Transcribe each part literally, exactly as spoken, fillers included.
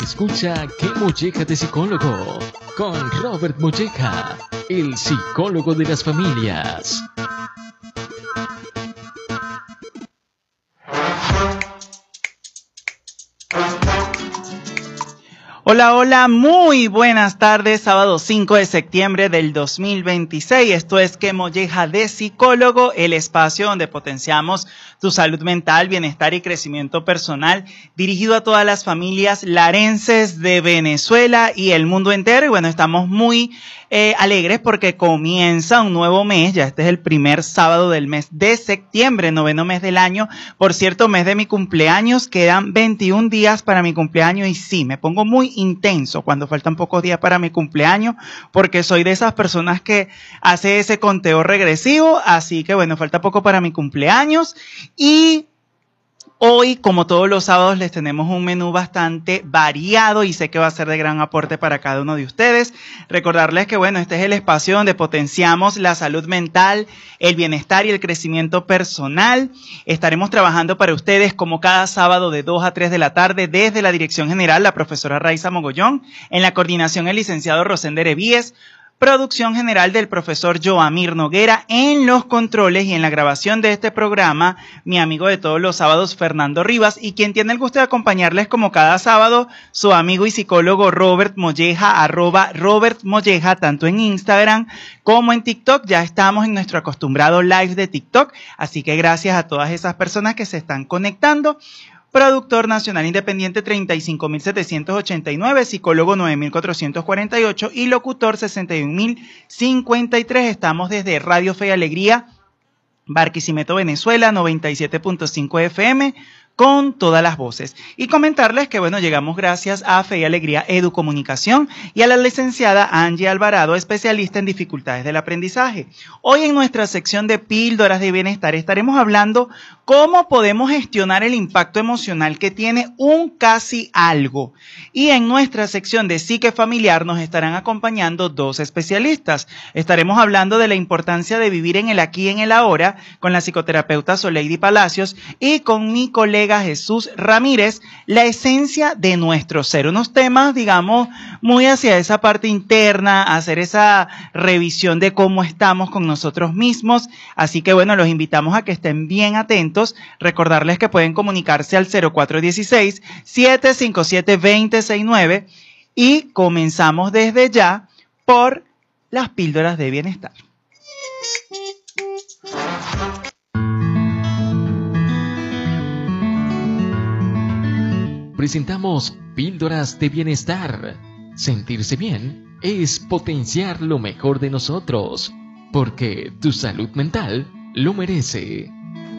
Escucha Qué Molleja de Psicólogo con Robert Molleja, el psicólogo de las familias. Hola, hola, muy buenas tardes, sábado cinco de septiembre del dos mil veintiséis. Esto es Qué Molleja de Psicólogo, el espacio donde potenciamos tu salud mental, bienestar y crecimiento personal, dirigido a todas las familias larenses de Venezuela y el mundo entero. Y bueno, estamos muy eh, alegres porque comienza un nuevo mes, ya este es el primer sábado del mes de septiembre, noveno mes del año. Por cierto, mes de mi cumpleaños, quedan veintiún días para mi cumpleaños y sí, me pongo muy intenso cuando faltan pocos días para mi cumpleaños, porque soy de esas personas que hace ese conteo regresivo, así que bueno, falta poco para mi cumpleaños y hoy, como todos los sábados, les tenemos un menú bastante variado y sé que va a ser de gran aporte para cada uno de ustedes. Recordarles que, bueno, este es el espacio donde potenciamos la salud mental, el bienestar y el crecimiento personal. Estaremos trabajando para ustedes como cada sábado de dos a tres de la tarde desde la dirección general, la profesora Raiza Mogollón, en la coordinación el licenciado Rosender Evíes, producción general del profesor Joamir Noguera, en los controles y en la grabación de este programa, mi amigo de todos los sábados, Fernando Rivas, y quien tiene el gusto de acompañarles como cada sábado, su amigo y psicólogo Robert Molleja, arroba Robert Molleja, tanto en Instagram como en TikTok. Ya estamos en nuestro acostumbrado live de TikTok, así que gracias a todas esas personas que se están conectando. Productor nacional independiente treinta y cinco mil setecientos ochenta y nueve, psicólogo nueve mil cuatrocientos cuarenta y ocho y locutor sesenta y un mil cincuenta y tres. Estamos desde Radio Fe y Alegría, Barquisimeto, Venezuela, noventa y siete punto cinco F M, con todas las voces. Y comentarles que, bueno, llegamos gracias a Fe y Alegría Educomunicación y a la licenciada Angie Alvarado, especialista en dificultades del aprendizaje. Hoy en nuestra sección de Píldoras de Bienestar estaremos hablando cómo podemos gestionar el impacto emocional que tiene un casi algo. Y en nuestra sección de Psique Familiar nos estarán acompañando dos especialistas. Estaremos hablando de la importancia de vivir en el aquí y en el ahora con la psicoterapeuta Soleidi Palacios y con mi colega Jesús Ramírez, la esencia de nuestro ser. Unos temas, digamos, muy hacia esa parte interna, hacer esa revisión de cómo estamos con nosotros mismos. Así que bueno, los invitamos a que estén bien atentos. Recordarles que pueden comunicarse al cero cuatro uno seis, siete cinco siete, dos cero seis nueve y comenzamos desde ya por las píldoras de bienestar. Presentamos Píldoras de Bienestar. Sentirse bien es potenciar lo mejor de nosotros, porque tu salud mental lo merece.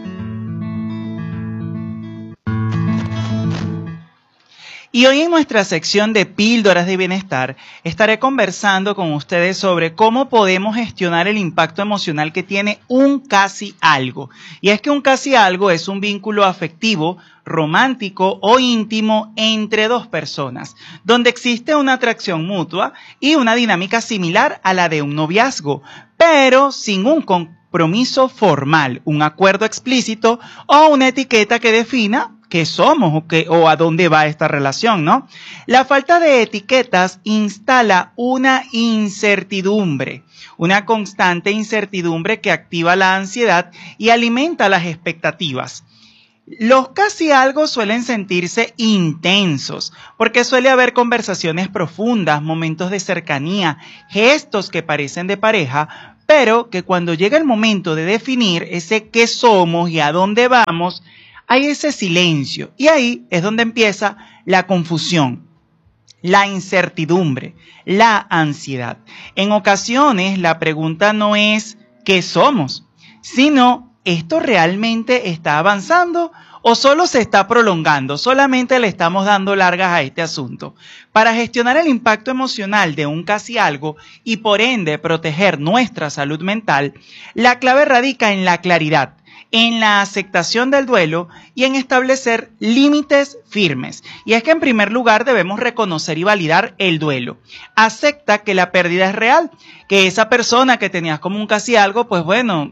Y hoy en nuestra sección de Píldoras de Bienestar estaré conversando con ustedes sobre cómo podemos gestionar el impacto emocional que tiene un casi algo. Y es que un casi algo es un vínculo afectivo, romántico o íntimo entre dos personas, donde existe una atracción mutua y una dinámica similar a la de un noviazgo, pero sin un compromiso formal, un acuerdo explícito o una etiqueta que defina qué somos o, qué, o a dónde va esta relación, ¿no? La falta de etiquetas instala una incertidumbre, una constante incertidumbre que activa la ansiedad y alimenta las expectativas. Los casi algo suelen sentirse intensos, porque suele haber conversaciones profundas, momentos de cercanía, gestos que parecen de pareja, pero que cuando llega el momento de definir ese qué somos y a dónde vamos, hay ese silencio, y ahí es donde empieza la confusión, la incertidumbre, la ansiedad. En ocasiones la pregunta no es ¿qué somos?, sino ¿esto realmente está avanzando o solo se está prolongando? Solamente le estamos dando largas a este asunto. Para gestionar el impacto emocional de un casi algo y por ende proteger nuestra salud mental, la clave radica en la claridad, en la aceptación del duelo y en establecer límites firmes. Y es que en primer lugar debemos reconocer y validar el duelo. Acepta que la pérdida es real, que esa persona que tenías como un casi algo, pues bueno,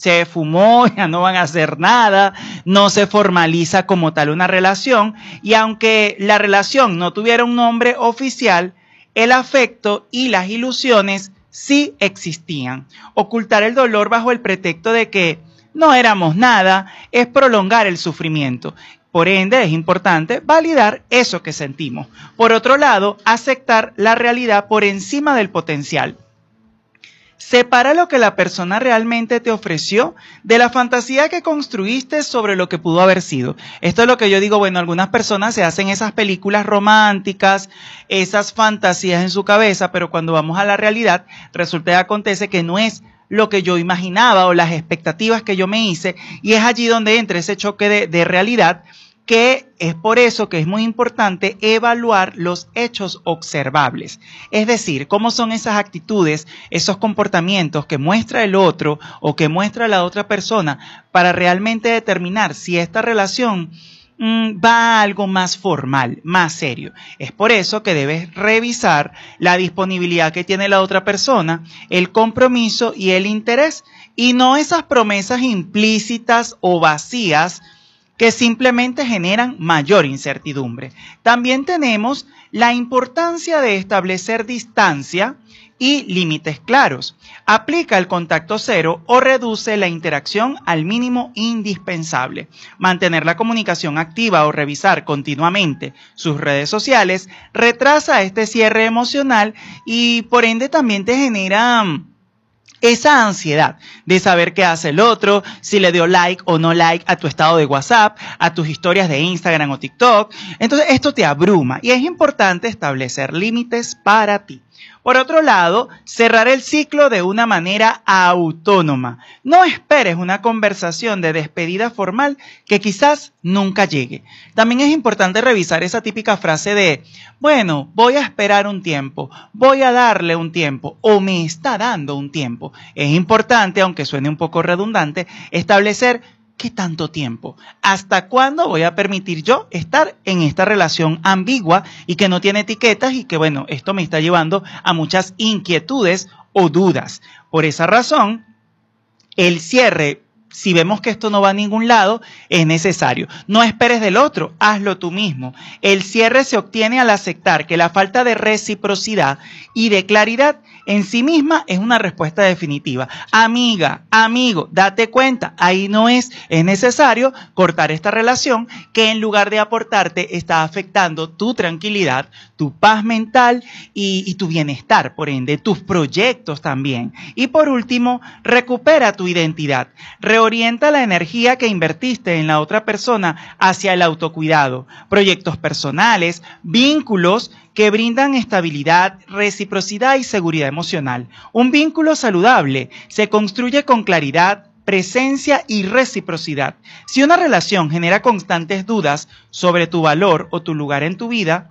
se fumó, ya no van a hacer nada, no se formaliza como tal una relación, y aunque la relación no tuviera un nombre oficial, el afecto y las ilusiones sí existían. Ocultar el dolor bajo el pretexto de que no éramos nada es prolongar el sufrimiento. Por ende, es importante validar eso que sentimos. Por otro lado, aceptar la realidad por encima del potencial. Separa lo que la persona realmente te ofreció de la fantasía que construiste sobre lo que pudo haber sido. Esto es lo que yo digo, bueno, algunas personas se hacen esas películas románticas, esas fantasías en su cabeza, pero cuando vamos a la realidad, resulta y acontece que no es lo que yo imaginaba o las expectativas que yo me hice, y es allí donde entra ese choque de, de realidad, que es por eso que es muy importante evaluar los hechos observables. Es decir, cómo son esas actitudes, esos comportamientos que muestra el otro o que muestra la otra persona para realmente determinar si esta relación mmm, va a algo más formal, más serio. Es por eso que debes revisar la disponibilidad que tiene la otra persona, el compromiso y el interés, y no esas promesas implícitas o vacías que simplemente generan mayor incertidumbre. También tenemos la importancia de establecer distancia y límites claros. Aplica el contacto cero o reduce la interacción al mínimo indispensable. Mantener la comunicación activa o revisar continuamente sus redes sociales retrasa este cierre emocional y por ende también te genera esa ansiedad de saber qué hace el otro, si le dio like o no like a tu estado de WhatsApp, a tus historias de Instagram o TikTok. Entonces esto te abruma y es importante establecer límites para ti. Por otro lado, cerrar el ciclo de una manera autónoma. No esperes una conversación de despedida formal que quizás nunca llegue. También es importante revisar esa típica frase de, bueno, voy a esperar un tiempo, voy a darle un tiempo o me está dando un tiempo. Es importante, aunque suene un poco redundante, establecer ¿qué tanto tiempo? ¿Hasta cuándo voy a permitir yo estar en esta relación ambigua y que no tiene etiquetas y que, bueno, esto me está llevando a muchas inquietudes o dudas? Por esa razón, el cierre, si vemos que esto no va a ningún lado, es necesario. No esperes del otro, hazlo tú mismo. El cierre se obtiene al aceptar que la falta de reciprocidad y de claridad en sí misma es una respuesta definitiva. Amiga, amigo, date cuenta, ahí no es, es necesario cortar esta relación que en lugar de aportarte está afectando tu tranquilidad, tu paz mental y, y tu bienestar, por ende, tus proyectos también. Y por último, recupera tu identidad. Reorienta la energía que invertiste en la otra persona hacia el autocuidado, proyectos personales, vínculos que brindan estabilidad, reciprocidad y seguridad emocional. Un vínculo saludable se construye con claridad, presencia y reciprocidad. Si una relación genera constantes dudas sobre tu valor o tu lugar en tu vida,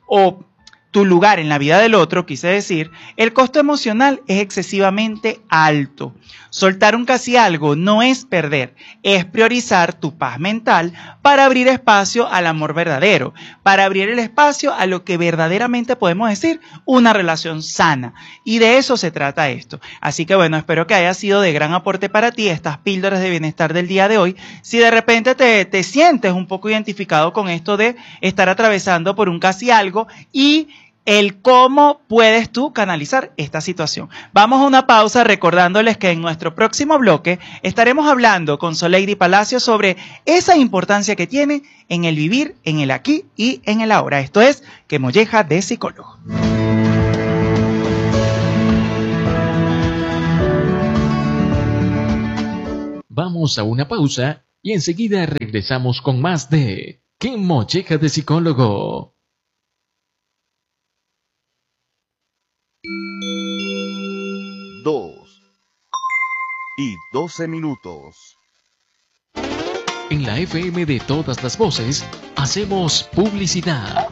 o tu lugar en la vida del otro, quise decir, el costo emocional es excesivamente alto. Soltar un casi algo no es perder, es priorizar tu paz mental para abrir espacio al amor verdadero, para abrir el espacio a lo que verdaderamente podemos decir una relación sana. Y de eso se trata esto. Así que bueno, espero que haya sido de gran aporte para ti estas píldoras de bienestar del día de hoy. Si de repente te, te sientes un poco identificado con esto de estar atravesando por un casi algo y el cómo puedes tú canalizar esta situación. Vamos a una pausa recordándoles que en nuestro próximo bloque estaremos hablando con Soleidi Palacio sobre esa importancia que tiene en el vivir, en el aquí y en el ahora. Esto es Que Molleja de Psicólogo. Vamos a una pausa y enseguida regresamos con más de Que Molleja de Psicólogo. Dos y doce minutos. En la F M de todas las voces, hacemos publicidad.